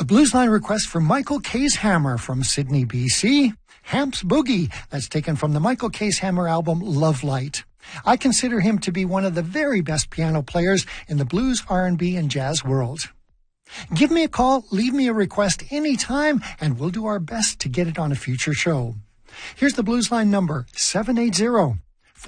A blues line request for Michael Casehammer from Sydney, BC. Hamps Boogie, that's taken from the Michael Casehammer album Love Light. I consider him to be one of the very best piano players in the blues, R&B, and jazz world. Give me a call, leave me a request anytime, and we'll do our best to get it on a future show. Here's the blues line number, 780